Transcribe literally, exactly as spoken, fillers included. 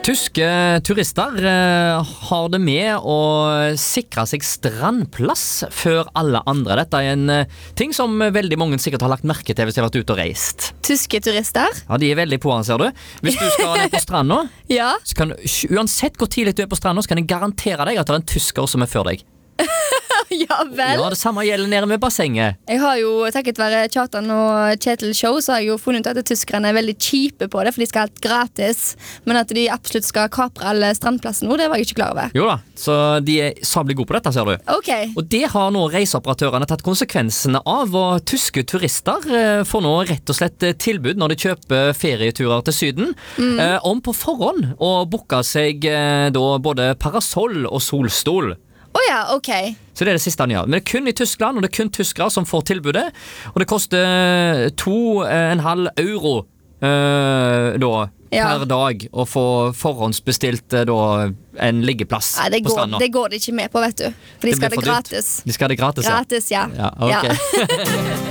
Tyske turister eh, har det med å sikre seg strandplass før alle andre. Dette er en eh, ting som veldig mange sikkert har lagt merke til hvis de har vært ute og reist. Tyske turister? Ja, de er veldig på han, ser du. Hvis du skal ned på stranda, Ja. så kan, uansett hvor tidlig du er på stranda, så kan jeg garantere deg at det er en tysker som er før deg. Ja vel. Ja, det samme gjelder nede med bassenget. Jeg har jo, takket være Kjartan og Kjetil Show, så har jeg jo funnet ut at tyskerne er veldig kjipe på det, for de skal ha alt gratis. Men at de absolutt skal kapre alle strandplassen nå, det var jeg ikke klar over. Jo da, så de er sablig gode på dette, ser du. Ok. Og det har nå reiseoperatørene tatt konsekvensene av, og tyske turister eh, får nå rett og slett tilbud når de kjøper ferieturer til Syden, mm. eh, om på forhånd å booke seg eh, da både parasoll og solstol. Åh oh ja, ok. Så det er det siste han gjør. Men det er kun i Tyskland, og det er kun tyskere som får tilbudet. Og det koster to og en halv euro øh, da, Ja. per dag å få forhåndsbestilt da, en liggeplass Nei, det på går, stranda. det går de ikke med på, vet du. For de Det skal blir ha det for dyrt. gratis. De skal ha det gratis, Gratis, ja. ja. Ja, ok. Ja.